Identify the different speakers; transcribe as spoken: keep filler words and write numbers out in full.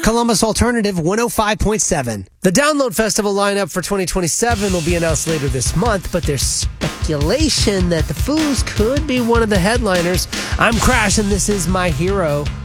Speaker 1: Columbus Alternative one oh five point seven. The Download Festival lineup for twenty twenty-seven will be announced later this month, but there's speculation that the Foos could be one of the headliners. I'm Crash, and this is My Hero.